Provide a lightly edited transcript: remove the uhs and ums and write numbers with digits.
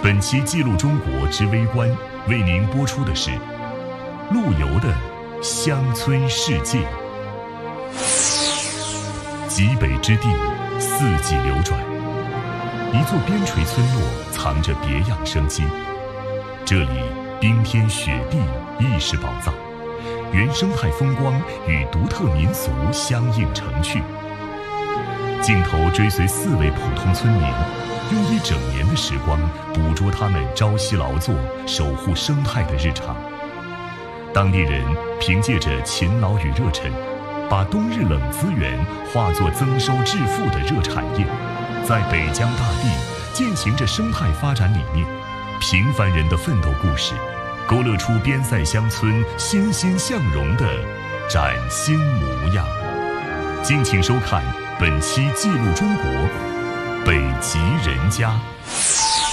本期记录中国之微观为您播出的是陆游的乡村世界。极北之地，四季流转，一座边陲村落藏着别样生机。这里冰天雪地亦是宝藏，原生态风光与独特民俗相映成趣。镜头追随4位普通村民，用1整年的时光捕捉他们朝夕劳作、守护生态的日常。当地人凭借着勤劳与热忱，把冬日冷资源化作增收致富的热产业，在北疆大地践行着生态发展理念。平凡人的奋斗故事，勾勒出边塞乡村欣欣向荣的崭新模样。敬请收看本期《记录中国北极人家》。